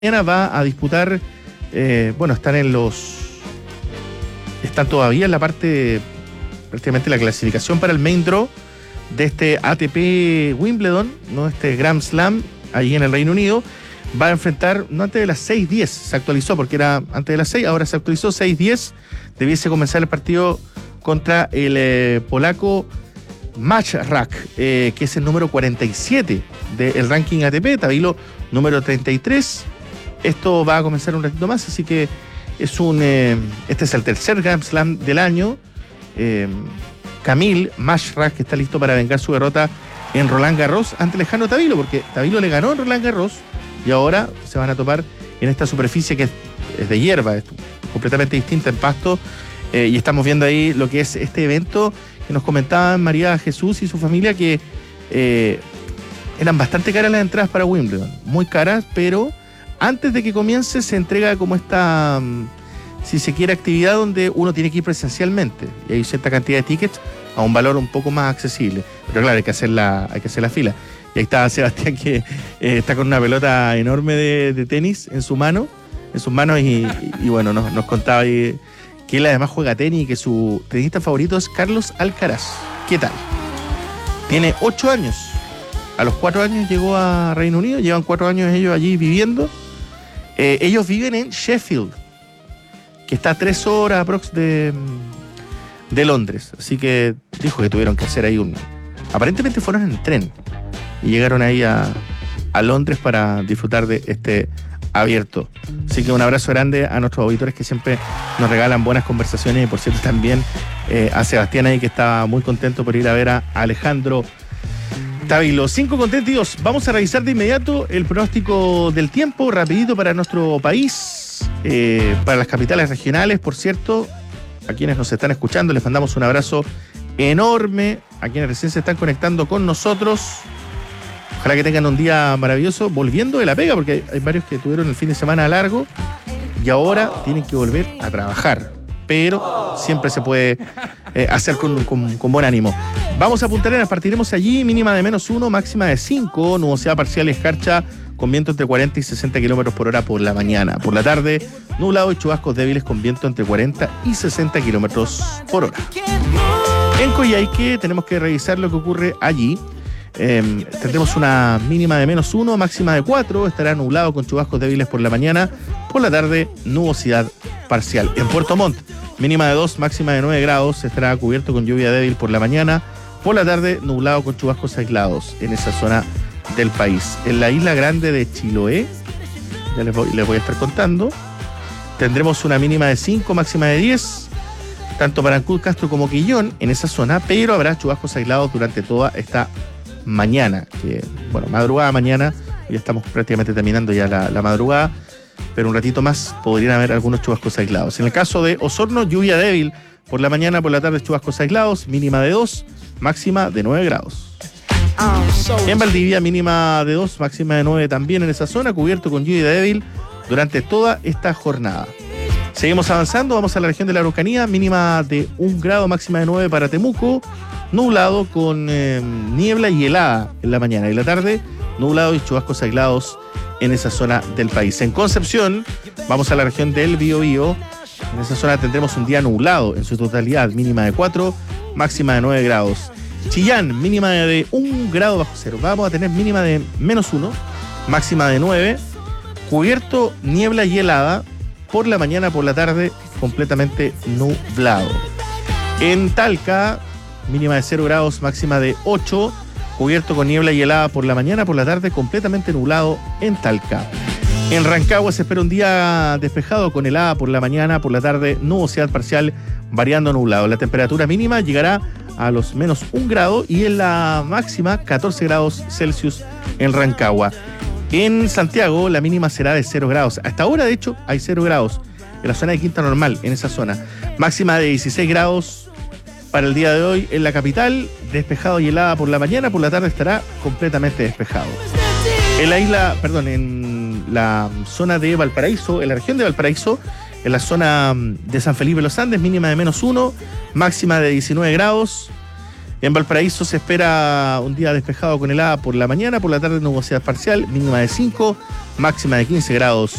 mañana va a disputar, están todavía en la parte, prácticamente la clasificación para el main draw de este ATP Wimbledon, ¿no? Este Grand Slam, ahí en el Reino Unido. Va a enfrentar, no antes de las 6:10, se actualizó porque era antes de las 6, ahora se actualizó, 6:10, debiese comenzar el partido contra el polaco Maćrak, que es el número 47 del ranking ATP, Tabilo número 33. Esto va a comenzar un ratito más, así que este es el tercer Grand Slam del año. Kamil Maćrak, que está listo para vengar su derrota en Roland Garros ante lejano Tabilo, porque Tabilo le ganó en Roland Garros y ahora se van a topar en esta superficie que es de hierba, es completamente distinta en pasto, y estamos viendo ahí lo que es este evento que nos comentaban María Jesús y su familia, que eran bastante caras las entradas para Wimbledon, muy caras, pero antes de que comience se entrega como esta, si se quiere, actividad donde uno tiene que ir presencialmente y hay cierta cantidad de tickets a un valor un poco más accesible, pero claro, hay que hacer la fila. Y ahí está Sebastián, que está con una pelota enorme de tenis en sus manos y bueno, nos contaba ahí que él además juega tenis y que su tenista favorito es Carlos Alcaraz. ¿Qué tal? Tiene 8 años. A los 4 años llegó a Reino Unido, llevan 4 años ellos allí viviendo. Ellos viven en Sheffield, que está a 3 horas aprox de Londres. Así que dijo que tuvieron que hacer ahí aparentemente fueron en tren y llegaron ahí a Londres para disfrutar de este abierto. Así que un abrazo grande a nuestros auditores que siempre nos regalan buenas conversaciones, y por cierto también a Sebastián ahí, que estaba muy contento por ir a ver a Alejandro Tabilo. 5:32. Vamos a revisar de inmediato el pronóstico del tiempo, rapidito para nuestro país, para las capitales regionales, por cierto. A quienes nos están escuchando les mandamos un abrazo enorme, a quienes recién se están conectando con nosotros. Ojalá que tengan un día maravilloso, volviendo de la pega, porque hay varios que tuvieron el fin de semana largo y ahora tienen que volver a trabajar. Pero siempre se puede hacer con buen ánimo. Vamos a Punta Arenas, partiremos allí, mínima de -1, máxima de 5, nubosidad parcial y escarcha, con viento entre 40 y 60 kilómetros por hora por la mañana. Por la tarde, nublado y chubascos débiles con viento entre 40 y 60 kilómetros por hora. En Coyhaique tenemos que revisar lo que ocurre allí. Tendremos una mínima de -1, máxima de 4, estará nublado con chubascos débiles por la mañana, por la tarde nubosidad parcial. En Puerto Montt, mínima de 2, máxima de 9 grados, estará cubierto con lluvia débil por la mañana, por la tarde nublado con chubascos aislados en esa zona del país. En la isla grande de Chiloé, ya les voy a estar contando, tendremos una mínima de 5, máxima de 10, tanto para Ancud, Castro como Quillón en esa zona, pero habrá chubascos aislados durante toda esta mañana, madrugada mañana, ya estamos prácticamente terminando ya la madrugada, pero un ratito más podrían haber algunos chubascos aislados. En el caso de Osorno, lluvia débil por la mañana, por la tarde chubascos aislados, mínima de 2, máxima de 9 grados. En Valdivia, mínima de 2, máxima de 9 también en esa zona, cubierto con lluvia débil durante toda esta jornada. Seguimos avanzando, vamos a la región de la Araucanía, mínima de 1 grado, máxima de 9 para Temuco, nublado con niebla y helada en la mañana, y la tarde nublado y chubascos aislados en esa zona del país. En Concepción, vamos a la región del Biobío, en esa zona tendremos un día nublado en su totalidad, mínima de 4, máxima de 9 grados. Chillán, mínima de 1 grado bajo cero, vamos a tener mínima de -1, máxima de 9, cubierto, niebla y helada, por la mañana, por la tarde, completamente nublado. En Talca, mínima de 0 grados, máxima de 8, cubierto con niebla y helada por la mañana, por la tarde, completamente nublado en Talca. En Rancagua se espera un día despejado con helada por la mañana, por la tarde, nubosidad parcial, variando nublado. La temperatura mínima llegará a los -1 grado y en la máxima 14 grados Celsius en Rancagua. En Santiago la mínima será de 0 grados. Hasta ahora, de hecho, hay 0 grados en la zona de Quinta Normal, en esa zona. Máxima de 16 grados para el día de hoy en la capital, despejado y helada por la mañana, por la tarde estará completamente despejado. En la zona de Valparaíso, en la región de Valparaíso, en la zona de San Felipe de los Andes, mínima de -1, máxima de 19 grados. En Valparaíso se espera un día despejado con helada por la mañana, por la tarde nubosidad parcial, mínima de 5, máxima de 15 grados.